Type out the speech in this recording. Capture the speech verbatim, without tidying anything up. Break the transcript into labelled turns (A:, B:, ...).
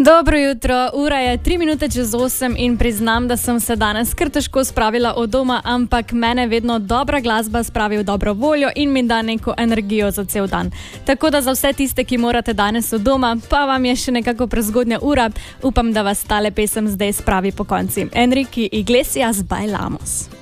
A: Dobro jutro, ura je tri minute čez osem in priznam, da sem se danes kar težko spravila od doma, ampak mene vedno dobra glasba spravi v dobro voljo in mi da neko energijo za cel dan. Tako da za vse tiste, ki morate danes od doma, pa vam je še nekako prezgodnja ura, upam, da vas tale pesem zdaj spravi po konci. Enrique Iglesias, Bailamos.